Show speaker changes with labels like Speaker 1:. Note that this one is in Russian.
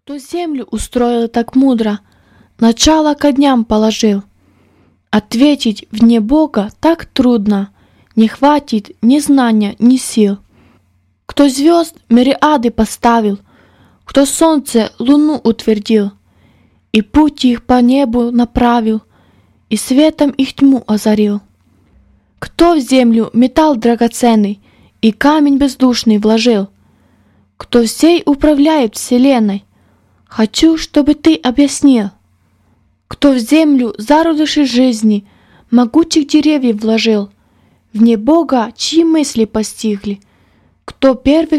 Speaker 1: Кто землю устроил так мудро, начало ко дням положил? Ответить вне Бога так трудно, не хватит ни знания, ни сил. Кто звезд мириады поставил, кто солнце, луну утвердил, и путь их по небу направил, и светом их тьму озарил. Кто в землю металл драгоценный и камень бездушный вложил? Кто всей управляет вселенной? Хочу, чтобы ты объяснил. Кто в землю зародыши жизни могучих деревьев вложил, вне Бога чьи мысли постигли? Кто первых